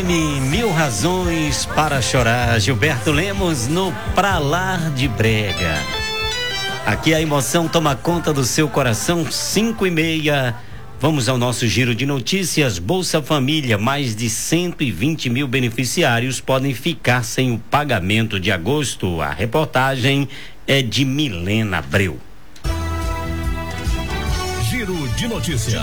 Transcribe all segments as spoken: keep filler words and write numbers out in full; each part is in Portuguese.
Mil razões para chorar. Gilberto Lemos no Pra Lá de Brega. Aqui a emoção toma conta do seu coração. Cinco e meia. Vamos ao nosso giro de notícias. Bolsa Família, mais de cento e vinte mil beneficiários podem ficar sem o pagamento de agosto. A reportagem é de Milena Abreu. Giro de notícias.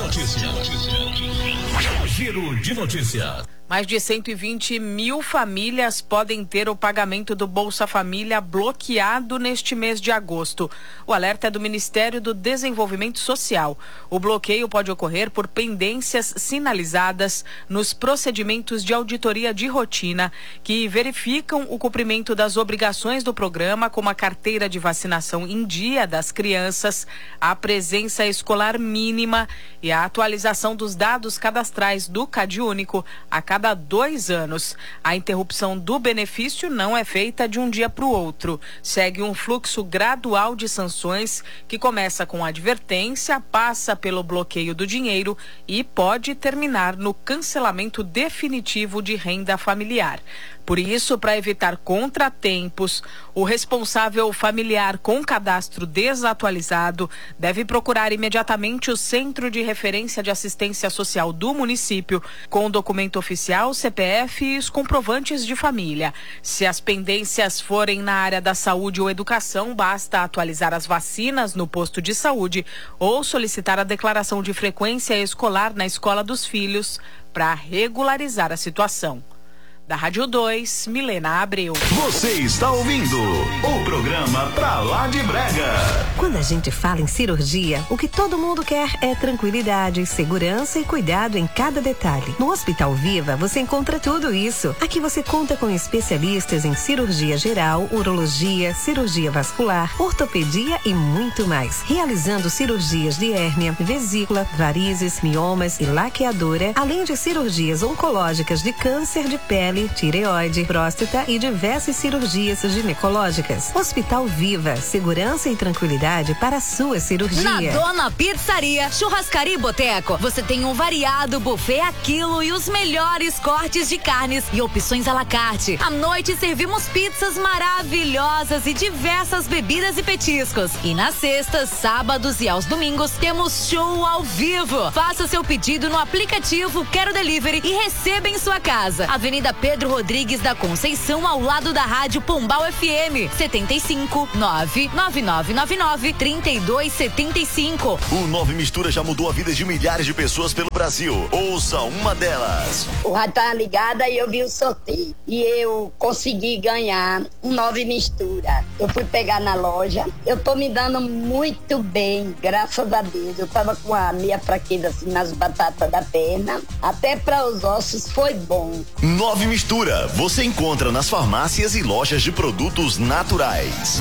Giro de notícias. Mais de cento e vinte mil famílias podem ter o pagamento do Bolsa Família bloqueado neste mês de agosto. O alerta é do Ministério do Desenvolvimento Social. O bloqueio pode ocorrer por pendências sinalizadas nos procedimentos de auditoria de rotina, que verificam o cumprimento das obrigações do programa, como a carteira de vacinação em dia das crianças, a presença escolar mínima e a atualização dos dados cadastrais do CadÚnico a cada cada dois anos. A interrupção do benefício não é feita de um dia para o outro. Segue um fluxo gradual de sanções que começa com advertência, passa pelo bloqueio do dinheiro e pode terminar no cancelamento definitivo de renda familiar. Por isso, para evitar contratempos, o responsável familiar com cadastro desatualizado deve procurar imediatamente o Centro de Referência de Assistência Social do município, com o documento oficial, C P F e os comprovantes de família. Se as pendências forem na área da saúde ou educação, basta atualizar as vacinas no posto de saúde ou solicitar a declaração de frequência escolar na escola dos filhos para regularizar a situação. Da Rádio dois, Milena Abreu. Você está ouvindo o programa Pra Lá de Brega. Quando a gente fala em cirurgia, o que todo mundo quer é tranquilidade, segurança e cuidado em cada detalhe. No Hospital Viva, você encontra tudo isso. Aqui você conta com especialistas em cirurgia geral, urologia, cirurgia vascular, ortopedia e muito mais. Realizando cirurgias de hérnia, vesícula, varizes, miomas e laqueadura, além de cirurgias oncológicas de câncer de pele, tireoide, próstata e diversas cirurgias ginecológicas. Hospital Viva, segurança e tranquilidade para a sua cirurgia. Na Dona Pizzaria, Churrascaria e Boteco, você tem um variado buffet a quilo e os melhores cortes de carnes e opções à la carte. À noite servimos pizzas maravilhosas e diversas bebidas e petiscos. E nas sextas, sábados e aos domingos temos show ao vivo. Faça seu pedido no aplicativo Quero Delivery e receba em sua casa. Avenida Pedro Rodrigues da Conceição, ao lado da Rádio Pombal F M, setenta e cinco, nove nove nove nove nove, trinta e dois setenta e cinco. O Nove Mistura já mudou a vida de milhares de pessoas pelo Brasil. Ouça uma delas. O rádio tá ligada e eu vi o sorteio. E eu consegui ganhar um Nove Mistura. Eu fui pegar na loja. Eu tô me dando muito bem, graças a Deus. Eu tava com a minha fraqueza assim nas batatas da perna. Até para os ossos foi bom. Nove Mistura, você encontra nas farmácias e lojas de produtos naturais.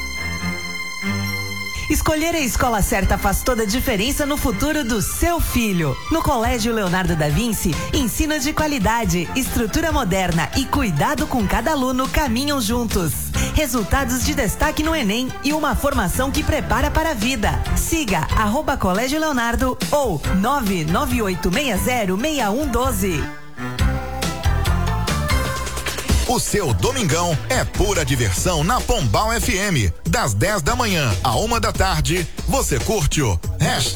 Escolher a escola certa faz toda a diferença no futuro do seu filho. No Colégio Leonardo da Vinci, ensino de qualidade, estrutura moderna e cuidado com cada aluno caminham juntos. Resultados de destaque no Enem e uma formação que prepara para a vida. Siga arroba Colégio Leonardo ou nove nove oito seis zero seis um um doze. O seu domingão é pura diversão na Pombal F M. Das dez da manhã à uma da tarde, você curte o hashtag